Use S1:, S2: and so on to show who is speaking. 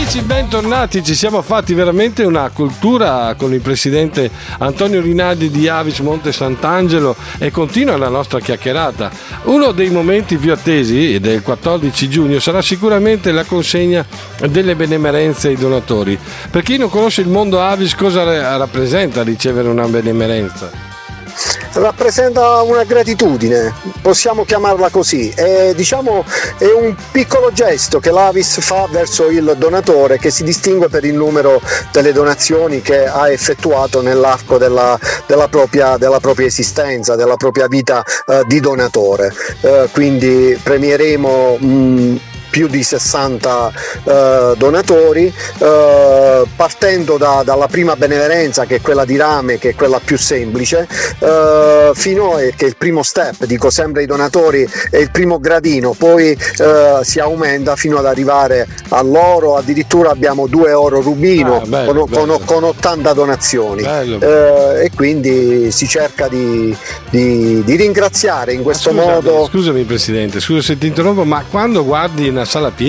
S1: Amici, bentornati. Ci siamo fatti veramente una cultura con il presidente Antonio Rinaldi di Avis Monte Sant'Angelo e continua la nostra chiacchierata. Uno dei momenti più attesi del 14 giugno sarà sicuramente la consegna delle benemerenze ai donatori. Per chi non conosce il mondo Avis, cosa rappresenta ricevere una benemerenza?
S2: Rappresenta una gratitudine, possiamo chiamarla così, è un piccolo gesto che l'Avis fa verso il donatore, che si distingue per il numero delle donazioni che ha effettuato nell'arco della propria esistenza, della propria vita di donatore. Quindi premieremo più di 60 donatori, partendo dalla prima benemerenza, che è quella di rame, che è quella più semplice, fino che è il primo step, dico sempre ai donatori, è il primo gradino, poi si aumenta fino ad arrivare all'oro. Addirittura abbiamo 2 oro rubino, con 80 donazioni. E quindi si cerca di ringraziare in questo modo.
S1: Scusami Presidente, scusa se ti interrompo, ma quando guardi una sala piena